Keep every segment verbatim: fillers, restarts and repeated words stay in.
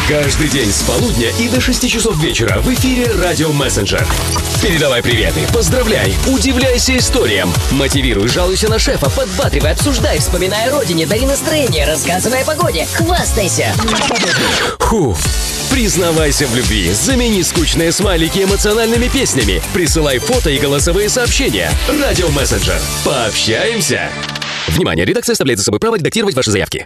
Каждый день с полудня и до шести часов вечера в эфире «Радио Мессенджер». Передавай приветы, поздравляй, удивляйся историям, мотивируй, жалуйся на шефа, подбадривай, обсуждай, вспоминай о родине, дари настроение, рассказывай о погоде, хвастайся. Фу. Признавайся в любви, замени скучные смайлики эмоциональными песнями, присылай фото и голосовые сообщения. «Радио Мессенджер». Пообщаемся. Внимание, редакция оставляет за собой право редактировать ваши заявки.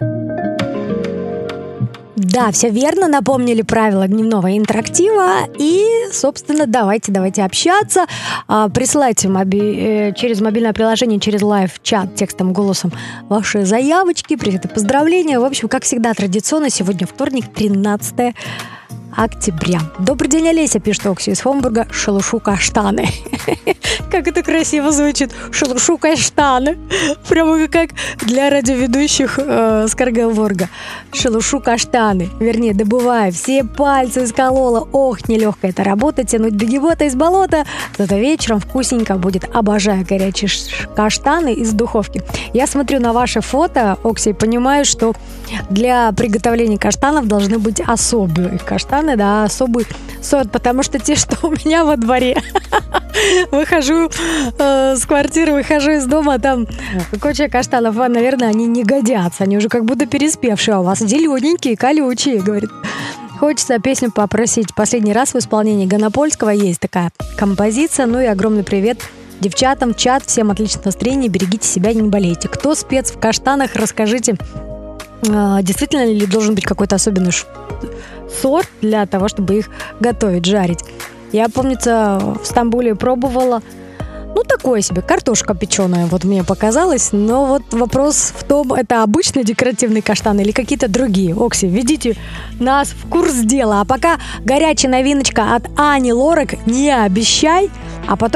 Да, все верно, напомнили правила дневного интерактива. И, собственно, давайте, давайте общаться. А, присылайте моби- э, через мобильное приложение, через лайв-чат текстом, голосом ваши заявочки, приветы, поздравления. В общем, как всегда, традиционно, сегодня вторник, тринадцатое октября. Добрый день, Олеся, пишет Окси из Фомбурга. Шелушу каштаны. Как это красиво звучит. Шелушу каштаны. Прямо как для радиоведущих э, скороговорка. Шелушу каштаны. Вернее, добываю. Все пальцы исколола. Ох, нелегкая эта работа. Тянуть бегемота из болота. Зато вечером вкусненько будет. Обожаю горячие каштаны из духовки. Я смотрю на ваше фото, Окси, и понимаю, что для приготовления каштанов должны быть особые каштаны, да, особый сорт, потому что те, что у меня во дворе. Выхожу э, с квартиры, выхожу из дома, а там куча каштанов, а, наверное, они не годятся, они уже как будто переспевшие, а у вас зелененькие, колючие, говорит. Хочется песню попросить. Последний раз в исполнении Гонопольского есть такая композиция. Ну и огромный привет девчатам, чат, всем отличного настроения, берегите себя, не болейте. Кто спец в каштанах, расскажите, э, действительно ли должен быть какой-то особенный сорт для того, чтобы их готовить, жарить. Я, помнится, в Стамбуле пробовала, ну, такое себе, картошка печеная, вот мне показалось, но вот вопрос в том, это обычные декоративные каштаны или какие-то другие. Окси, введите нас в курс дела, а пока горячая новиночка от Ани Лорак «Не обещай», а потом